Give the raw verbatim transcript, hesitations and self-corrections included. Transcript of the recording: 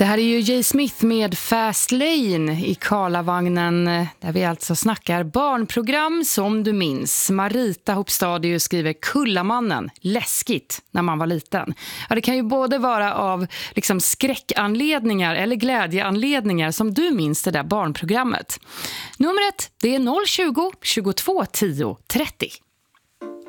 Det här är ju Jay Smith med Fast Lane i Karlavagnen, där vi alltså snackar barnprogram som du minns. Marita Hopstadio skriver Kullamannen, läskigt när man var liten. Ja, det kan ju både vara av liksom skräckanledningar eller glädjeanledningar som du minns det där barnprogrammet. Numret, det är noll tjugo, tjugotvå tio trettio.